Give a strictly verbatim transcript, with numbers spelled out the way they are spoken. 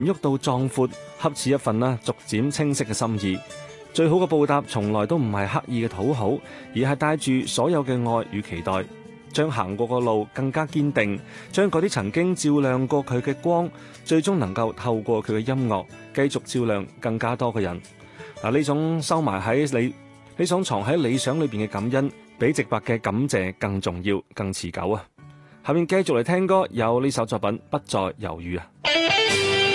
喐到壯闊，恰似一份啦逐漸清晰嘅心意。最好嘅報答，從來都唔係刻意嘅討好，而係帶住所有嘅愛與期待，將行過嘅路更加堅定，將嗰啲曾經照亮過佢嘅光，最終能夠透過佢嘅音樂，繼續照亮更加多嘅人。嗱，呢種收埋喺你，呢種藏喺理想裏邊嘅感恩，比直白嘅感謝更重要、更持久啊！下面繼續嚟聽歌，有呢首作品《不再猶豫》啊。